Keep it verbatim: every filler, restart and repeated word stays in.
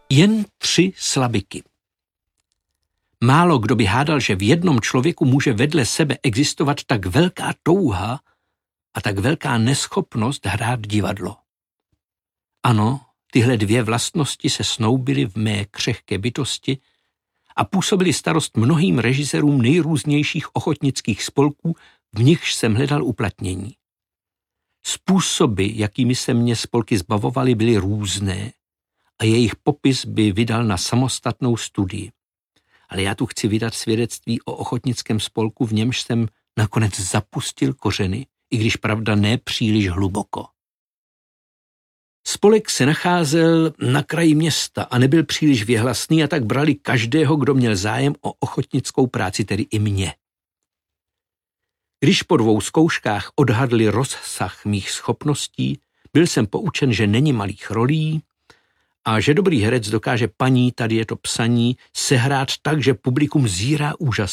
Jen tři slabiky. Málo kdo by hádal, že v jednom člověku může vedle sebe existovat tak velká touha a tak velká neschopnost hrát divadlo. Ano, tyhle dvě vlastnosti se snoubily v mé křehké bytosti a působily starost mnohým režisérům nejrůznějších ochotnických spolků, v nichž jsem hledal uplatnění. Způsoby, jakými se mě spolky zbavovaly, byly různé a jejich popis by vydal na samostatnou studii. Ale já tu chci vydat svědectví o ochotnickém spolku, v němž jsem nakonec zapustil kořeny, i když pravda ne příliš hluboko. Spolek se nacházel na kraji města a nebyl příliš věhlasný, a tak brali každého, kdo měl zájem o ochotnickou práci, tedy i mě. Když po dvou zkouškách odhadli rozsah mých schopností, byl jsem poučen, že není malých rolí a že dobrý herec dokáže paní, tady je to psaní, sehrát tak, že publikum zírá úžasem.